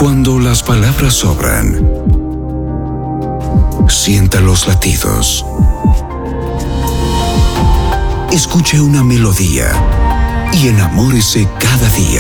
Cuando las palabras sobran, sienta los latidos. Escuche una melodía y enamórese cada día